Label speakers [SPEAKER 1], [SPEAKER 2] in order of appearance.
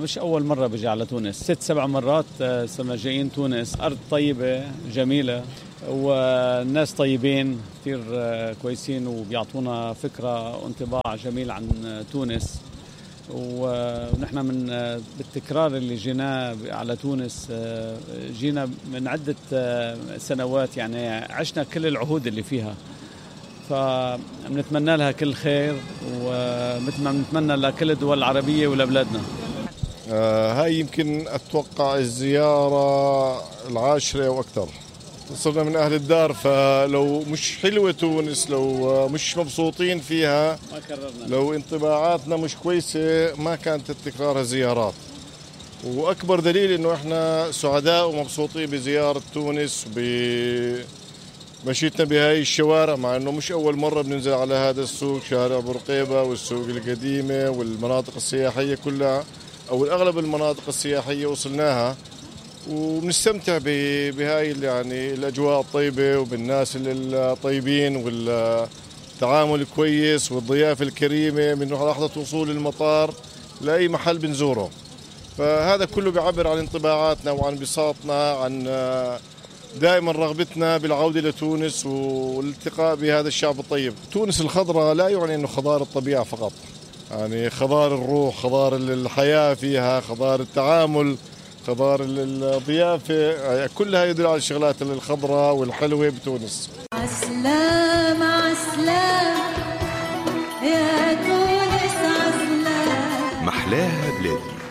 [SPEAKER 1] مش أول مرة بجي على تونس، 6-7 مرات صرنا جايين تونس. أرض طيبة جميلة والناس طيبين كثير كويسين وبيعطونا فكرة وانطباع جميل عن تونس. ونحن من بالتكرار اللي جينا على تونس جينا من عدة سنوات، يعني عشنا كل العهود اللي فيها، فبنتمنى لها كل خير ومثل ما بنتمنى لكل الدول العربية ولبلادنا.
[SPEAKER 2] هاي يمكن أتوقع الزيارة العاشرة وأكثر. صرنا من أهل الدار، فلو مش حلوة تونس، لو مش مبسوطين فيها،
[SPEAKER 1] ما كررنا،
[SPEAKER 2] لو انطباعاتنا مش كويسة ما كانت تكرارها زيارات. وأكبر دليل إنه إحنا سعداء ومبسوطين بزيارة تونس مشيتنا بهاي الشوارع، مع إنه مش أول مرة بننزل على هذا السوق، شارع بورقيبة والسوق القديمة والمناطق السياحية كلها، أو الأغلب المناطق السياحية وصلناها، وبنستمتع بهاي يعني الأجواء الطيبة وبالناس الطيبين والتعامل الكويس والضيافة الكريمة من لحظة وصول المطار لأي محل بنزوره. فهذا كله بيعبر عن انطباعاتنا وعن انبساطنا، عن دائما رغبتنا بالعودة لتونس والالتقاء بهذا الشعب الطيب. تونس الخضراء لا يعني أنه خضار الطبيعة فقط، يعني خضار الروح، خضار الحياة فيها، خضار التعامل، خضار الضيافة، كلها يدل على الشغلات الخضراء والحلوة بتونس.
[SPEAKER 3] عسلام عسلام يا تونس عسلام،
[SPEAKER 4] محلاها بلادي.